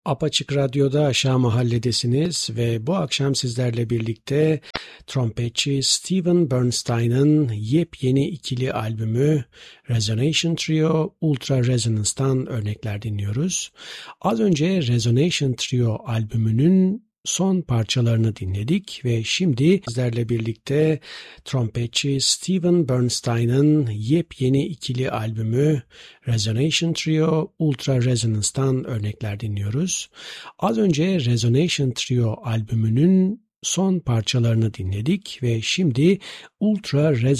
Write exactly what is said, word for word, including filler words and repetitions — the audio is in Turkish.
Apaçık Radyo'da Aşağı Mahalledesiniz ve bu akşam sizlerle birlikte trompetçi Steven Bernstein'ın yepyeni ikili albümü Resonation Trio Ultra Resonance'tan örnekler dinliyoruz. Az önce Resonation Trio albümünün son parçalarını dinledik ve şimdi sizlerle birlikte trompetçi Steven Bernstein'ın yepyeni ikili albümü Resonation Trio Ultra Resonance'tan örnekler dinliyoruz. Az önce Resonation Trio albümünün son parçalarını dinledik ve şimdi Ultra Resonance